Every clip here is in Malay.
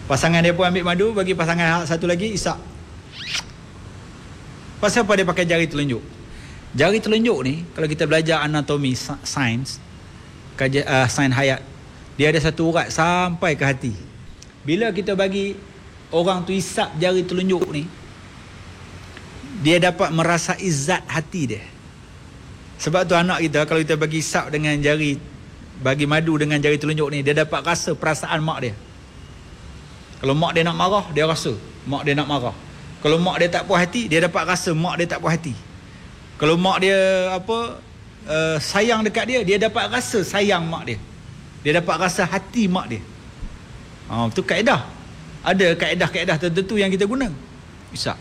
Pasangan dia pun ambil madu, bagi pasangan satu lagi, isap. Pasal apa dia pakai jari telunjuk? Jari telunjuk ni, kalau kita belajar anatomi sains, sains hayat, dia ada satu urat sampai ke hati. Bila kita bagi orang tu isap jari telunjuk ni, dia dapat merasai zat hati dia. Sebab tu anak kita, kalau kita bagi isap dengan jari, bagi madu dengan jari telunjuk ni, dia dapat rasa perasaan mak dia. Kalau mak dia nak marah, dia rasa mak dia nak marah. Kalau mak dia tak puas hati, dia dapat rasa mak dia tak puas hati. Kalau mak dia sayang dekat dia, dia dapat rasa sayang mak dia. Dia dapat rasa hati mak dia. Itu kaedah. Ada kaedah-kaedah tertentu yang kita guna. Isap.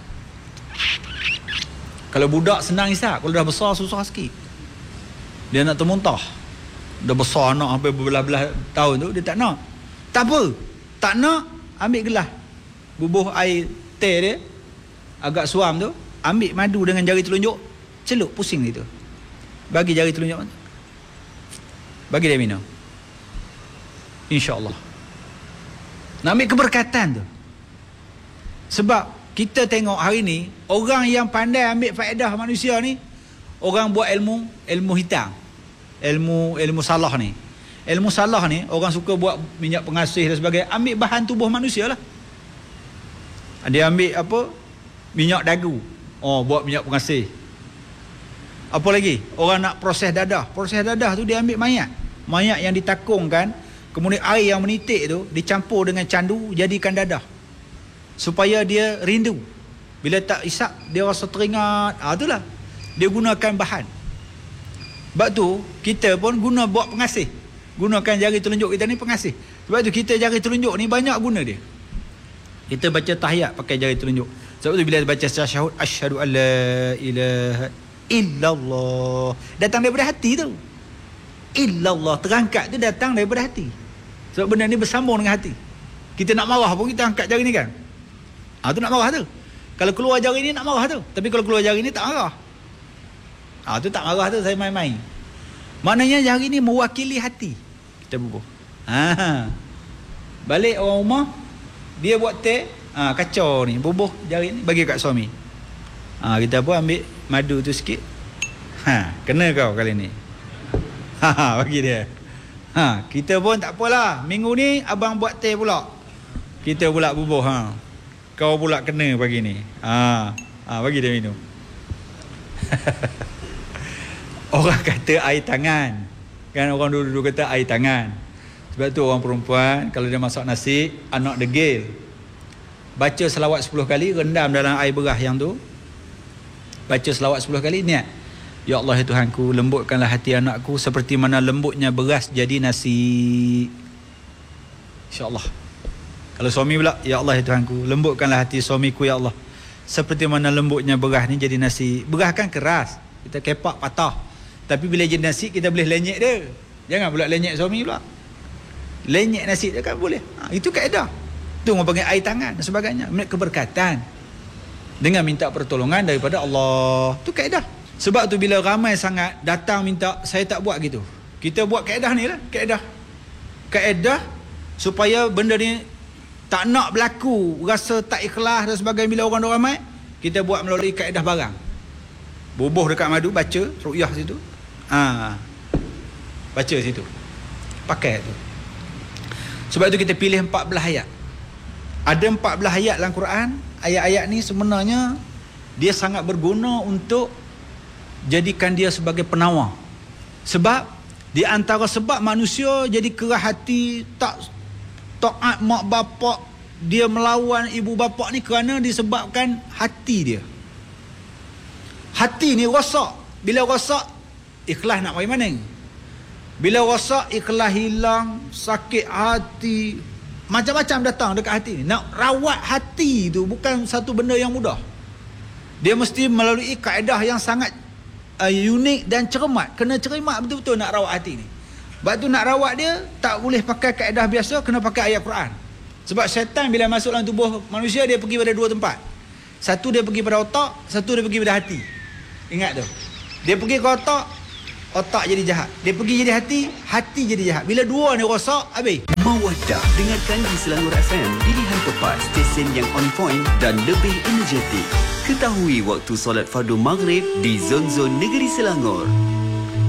Kalau budak senang isap, kalau dah besar susah sikit. Dia nak termuntah. Dah besar anak sampai berbelah-belah tahun tu, dia tak nak. Tak apa. Tak nak, ambil gelas. Bubuh air teh dia, agak suam tu, ambil madu dengan jari telunjuk, celup pusing dia tu. Bagi jari telunjuk, bagi dia minum. InsyaAllah. Nak ambil keberkatan tu. Sebab kita tengok hari ni, orang yang pandai ambil faedah manusia ni, orang buat ilmu hitam. Ilmu salah ni. Ilmu salah ni, orang suka buat minyak pengasih dan sebagainya. Ambil bahan tubuh manusia lah. Dia ambil minyak dagu. Buat minyak pengasih. Apa lagi? Orang nak proses dadah. Proses dadah tu dia ambil mayat. Mayat yang ditakungkan, kemudian air yang menitik tu dicampur dengan candu, jadikan dadah. Supaya dia rindu. Bila tak isap, dia rasa teringat. Itulah. Dia gunakan bahan. Sebab tu, kita pun guna buat pengasih. Gunakan jari telunjuk kita ni pengasih. Sebab tu kita jari telunjuk ni banyak guna dia. Kita baca tahiyat pakai jari telunjuk. Sebab tu bila baca tasyahud, asyhadu an la ilaha illallah, datang daripada hati tu. Illallah, terangkat tu datang daripada hati. Sebab benda ni bersambung dengan hati. Kita nak marah pun kita angkat jari ni kan. Tu nak marah tu. Kalau keluar jari ni nak marah tu. Tapi kalau keluar jari ni tak marah. Tu tak marah tu, saya main-main. Maknanya jari ni mewakili hati. Kita bubuh. Balik orang rumah, dia buat teh, kacau ni, bubuh jari ni, bagi kat suami. Kita pun ambil madu tu sikit. Kena kau kali ni. Bagi dia. Kita pun tak apalah. Minggu ni abang buat teh pula. Kita pula bubuh. Kau pula kena pagi ni. Bagi dia minum. Orang kata air tangan. Kan orang dulu kata air tangan. Sebab tu orang perempuan kalau dia masak nasi, anak degil, baca selawat 10 kali, rendam dalam air berah yang tu. Baca selawat 10 kali, niat. Ya Allah ya Tuhanku, lembutkanlah hati anakku seperti mana lembutnya beras jadi nasi. InsyaAllah. Kalau suami pula, ya Allah ya Tuhanku, lembutkanlah hati suamiku ya Allah seperti mana lembutnya beras ni jadi nasi. Beras kan keras, kita kepak patah. Tapi bila jadi nasi, kita boleh lenyek dia. Jangan pula lenyek suami pula. Lenyek nasi dia kan boleh. Itu kaedah. Itu orang panggil air tangan dan sebagainya. Keberkatan dengan minta pertolongan daripada Allah. Itu kaedah. Sebab tu bila ramai sangat datang minta, saya tak buat gitu. Kita buat kaedah ni lah. Kaedah supaya benda ni tak nak berlaku, rasa tak ikhlas dan sebagainya bila orang ramai, kita buat melalui kaedah barang. Bubuh dekat madu, baca ruqyah situ. Baca situ. Pakai tu. Sebab tu kita pilih 14 ayat. Ada 14 ayat dalam Quran. Ayat-ayat ni sebenarnya dia sangat berguna untuk jadikan dia sebagai penawar. Sebab di antara sebab manusia jadi keras hati, tak taat mak bapak, dia melawan ibu bapak ni kerana disebabkan hati dia. Hati ni rosak. Bila rosak, ikhlas nak mari mana? Bila rosak, ikhlas hilang, sakit hati, macam-macam datang dekat hati ni. Nak rawat hati tu bukan satu benda yang mudah. Dia mesti melalui kaedah yang sangat unik dan cermat. Kena cermat betul-betul nak rawat hati ni. Sebab tu nak rawat dia tak boleh pakai kaedah biasa, kena pakai ayat Quran. Sebab syaitan bila masuk dalam tubuh manusia, dia pergi pada dua tempat. Satu dia pergi pada otak, satu dia pergi pada hati. Ingat tu. Dia pergi ke otak, otak jadi jahat. Dia pergi jadi hati, hati jadi jahat. Bila dua ni rosak, habis. dah. Dengarkan di Selangor FM, pilihan tepat, stesen yang on point dan lebih energetik. Ketahui waktu solat fardu maghrib di zon-zon negeri Selangor.